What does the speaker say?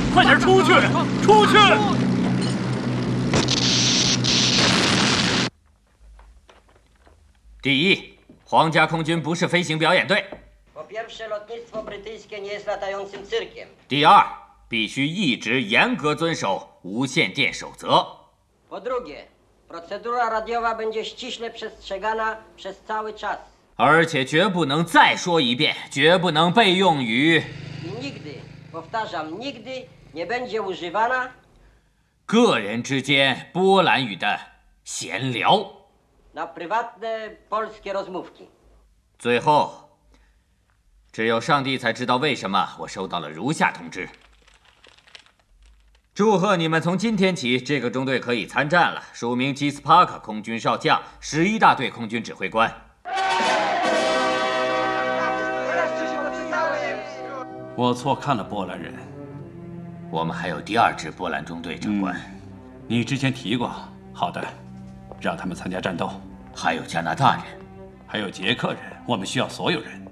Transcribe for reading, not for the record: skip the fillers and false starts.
快点出去！出去！ 第一，皇家空军不是飞行表演队。第二，必须一直严格遵守无线电守则。而且绝不能再说一遍，绝不能被用于个人之间波兰语的闲聊。最后，只有上帝才知道为什么我收到了如下通知：祝贺你们从今天起，这个中队可以参战了。署名基斯帕克空军少将，11大队空军指挥官。 我错看了波兰人。 我们还有第2支波兰中队，长官。 你之前提过。好的，让他们参加战斗。 还有加拿大人， 还有捷克人，我们需要所有人。